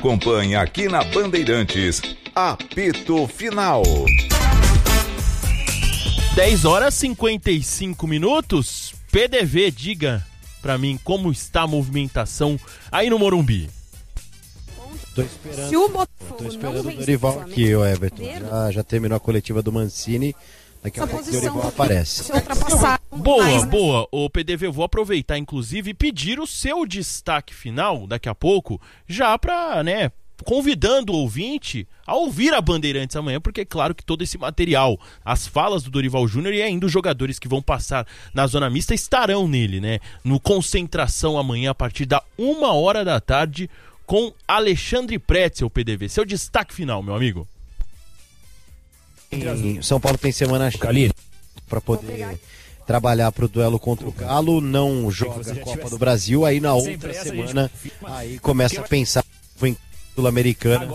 Acompanhe aqui na Bandeirantes. Apito Final. 10h55. PDV, diga pra mim como está a movimentação aí no Morumbi. Tô esperando o Dorival aqui, o Everton. Já terminou a coletiva do Mancini. Daqui a pouco o Dorival aparece. Boa. O PDV, eu vou aproveitar, inclusive, e pedir o seu destaque final daqui a pouco, já pra, convidando o ouvinte a ouvir a Bandeirantes amanhã, porque é claro que todo esse material, as falas do Dorival Júnior e ainda os jogadores que vão passar na zona mista estarão nele, no Concentração amanhã a partir da 1h da tarde com Alexandre Pretzel, PDV. Seu destaque final, meu amigo. São Paulo tem semana para poder trabalhar para o duelo contra o Galo, não joga a Copa do Brasil, aí na outra semana aí começa a pensar em Sul-Americana.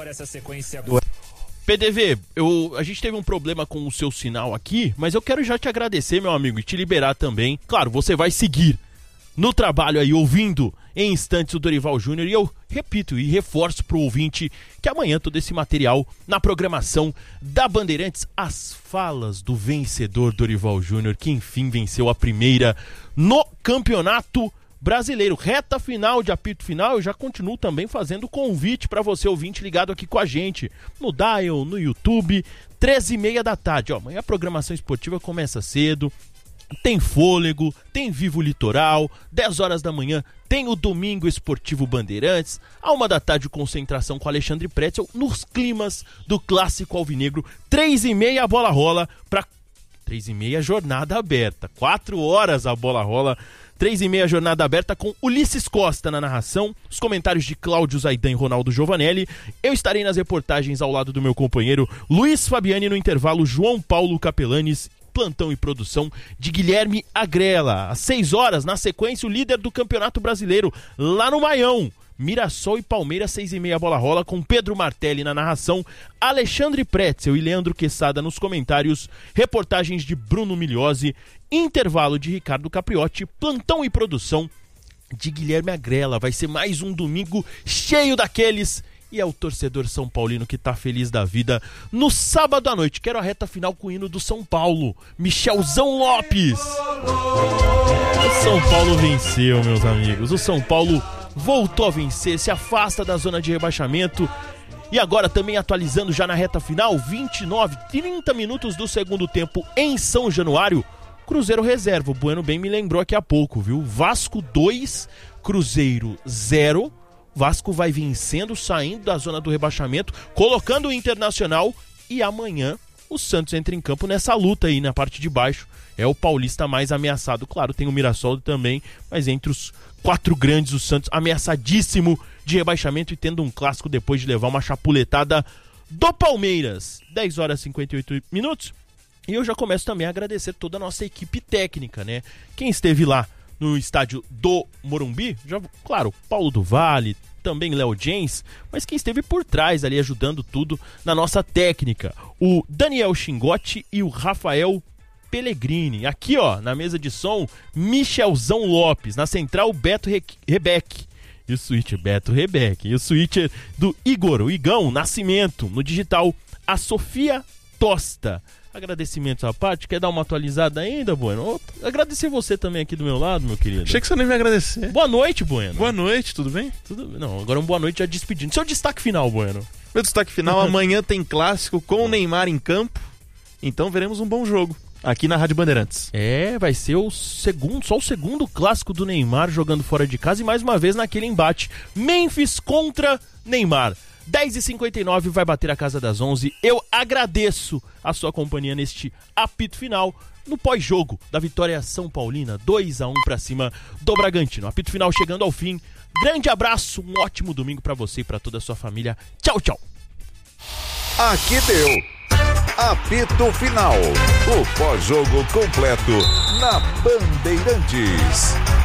PDV, a gente teve um problema com o seu sinal aqui, mas eu quero já te agradecer, meu amigo, e te liberar também. Claro, você vai seguir no trabalho aí, ouvindo em instantes o Dorival Júnior, e eu repito e reforço pro ouvinte que amanhã todo esse material na programação da Bandeirantes, as falas do vencedor Dorival Júnior, que enfim venceu a primeira no Campeonato Brasileiro. Reta final de apito final, eu já continuo também fazendo convite para você ouvinte ligado aqui com a gente no Dial, no YouTube, 13h30 da tarde. Amanhã a programação esportiva começa cedo, tem Fôlego, tem Vivo Litoral, 10 horas da manhã tem o Domingo Esportivo Bandeirantes, à 1 da tarde concentração com Alexandre Pretzel, nos climas do Clássico Alvinegro, 3h30 a bola rola, para 3h30 jornada aberta, 4 horas a bola rola, 3h30 jornada aberta com Ulisses Costa na narração, os comentários de Cláudio Zaidan e Ronaldo Giovanelli. Eu estarei nas reportagens ao lado do meu companheiro Luiz Fabiani, no intervalo João Paulo Capelanes, plantão e produção de Guilherme Agrela. Às 6 horas, na sequência, o líder do Campeonato Brasileiro, lá no Maião. Mirassol e Palmeiras, 6h30 bola rola, com Pedro Martelli na narração, Alexandre Pretzel e Leandro Quesada nos comentários, reportagens de Bruno Migliosi, intervalo de Ricardo Capriotti, plantão e produção de Guilherme Agrela. Vai ser mais um domingo cheio daqueles. E é o torcedor São Paulino que tá feliz da vida. No sábado à noite, quero a reta final com o hino do São Paulo, Michelzão Lopes. O São Paulo venceu, meus amigos. O São Paulo voltou a vencer, se afasta da zona de rebaixamento. E agora também atualizando já na reta final, 30 minutos do segundo tempo em São Januário. Cruzeiro reserva, o Bueno bem me lembrou aqui a pouco, viu? Vasco 2, Cruzeiro 0. Vasco vai vencendo, saindo da zona do rebaixamento, colocando o Internacional, e amanhã o Santos entra em campo nessa luta aí na parte de baixo. É o paulista mais ameaçado, claro, tem o Mirassol também, mas entre os 4 grandes, o Santos ameaçadíssimo de rebaixamento e tendo um clássico depois de levar uma chapuletada do Palmeiras. 10h58. E eu já começo também a agradecer toda a nossa equipe técnica, Quem esteve lá no estádio do Morumbi, claro, Paulo do Vale, também Léo Jens, mas quem esteve por trás ali ajudando tudo na nossa técnica, o Daniel Chingotti e o Rafael Pellegrini. Aqui, na mesa de som, Michelzão Lopes, na central, Beto Rebeck, e o switcher Beto Rebeck, e o switcher do Igor, o Igão Nascimento, no digital, a Sofia Tosta. Agradecimentos à parte, quer dar uma atualizada ainda, Bueno? Agradecer você também aqui do meu lado, meu querido. Achei que você nem me agradecer. Boa noite, Bueno. Boa noite, tudo bem? Não, agora boa noite já despedindo. Seu destaque final, Bueno. Meu destaque final, amanhã tem clássico com o Neymar em campo, então veremos um bom jogo aqui na Rádio Bandeirantes. Vai ser só o segundo clássico do Neymar jogando fora de casa e mais uma vez naquele embate. Memphis contra Neymar. 10h59 vai bater a casa das 11. Eu agradeço a sua companhia neste apito final, no pós-jogo da vitória São Paulina, 2-1 pra cima do Bragantino. Apito final chegando ao fim. Grande abraço, um ótimo domingo pra você e pra toda a sua família. Tchau, tchau. Aqui deu apito final. O pós-jogo completo na Bandeirantes.